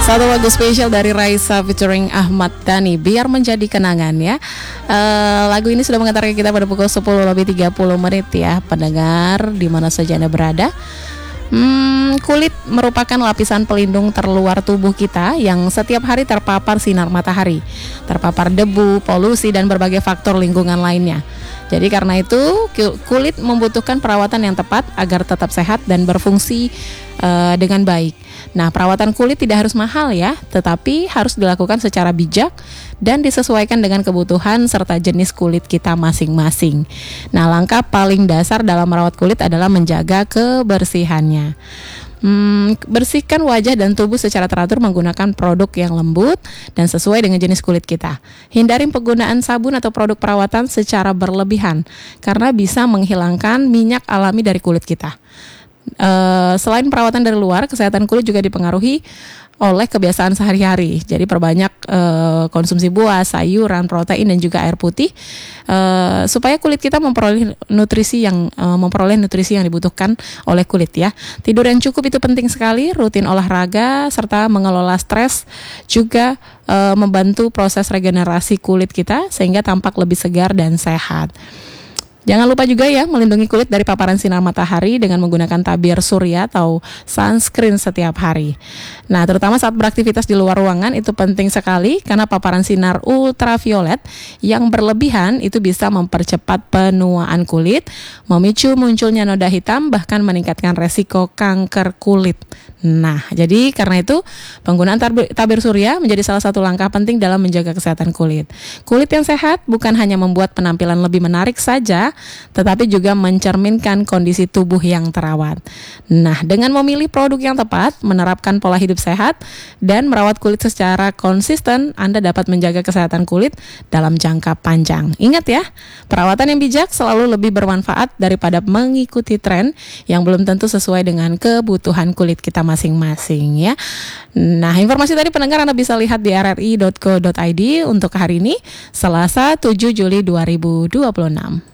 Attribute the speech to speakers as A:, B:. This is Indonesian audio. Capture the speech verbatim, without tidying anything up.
A: Satu lagu spesial dari Raisa featuring Ahmad Dhani, Biar Menjadi Kenangan ya. uh, Lagu ini sudah mengantarkan kita pada pukul sepuluh lebih tiga puluh menit ya, pendengar di mana saja Anda berada. Hmm, kulit merupakan lapisan pelindung terluar tubuh kita yang setiap hari terpapar sinar matahari, terpapar debu, polusi, dan berbagai faktor lingkungan lainnya. Jadi karena itu kulit membutuhkan perawatan yang tepat agar tetap sehat dan berfungsi uh, dengan baik. Nah, perawatan kulit tidak harus mahal ya, tetapi harus dilakukan secara bijak dan disesuaikan dengan kebutuhan serta jenis kulit kita masing-masing. Nah, langkah paling dasar dalam merawat kulit adalah menjaga kebersihannya. Hmm, bersihkan wajah dan tubuh secara teratur menggunakan produk yang lembut dan sesuai dengan jenis kulit kita. Hindari penggunaan sabun atau produk perawatan secara berlebihan karena bisa menghilangkan minyak alami dari kulit kita. Uh, selain perawatan dari luar, kesehatan kulit juga dipengaruhi oleh kebiasaan sehari-hari. Jadi perbanyak uh, konsumsi buah, sayuran, protein, dan juga air putih uh, supaya kulit kita memperoleh nutrisi yang uh, memperoleh nutrisi yang dibutuhkan oleh kulit ya. Tidur yang cukup itu penting sekali, rutin olahraga serta mengelola stres juga uh, membantu proses regenerasi kulit kita sehingga tampak lebih segar dan sehat. Jangan lupa juga ya melindungi kulit dari paparan sinar matahari dengan menggunakan tabir surya atau sunscreen setiap hari. Nah, terutama saat beraktivitas di luar ruangan itu penting sekali karena paparan sinar ultraviolet yang berlebihan itu bisa mempercepat penuaan kulit, memicu munculnya noda hitam, bahkan meningkatkan resiko kanker kulit. Nah, jadi karena itu penggunaan tabir, tabir surya menjadi salah satu langkah penting dalam menjaga kesehatan kulit. Kulit yang sehat bukan hanya membuat penampilan lebih menarik saja, tetapi juga mencerminkan kondisi tubuh yang terawat. Nah, dengan memilih produk yang tepat, menerapkan pola hidup sehat, dan merawat kulit secara konsisten, Anda dapat menjaga kesehatan kulit dalam jangka panjang. Ingat ya, perawatan yang bijak selalu lebih bermanfaat daripada mengikuti tren yang belum tentu sesuai dengan kebutuhan kulit kita masing-masing ya. Nah, informasi tadi pendengar Anda bisa lihat di r r i dot co dot i d untuk hari ini, Selasa tujuh Juli dua ribu dua puluh enam.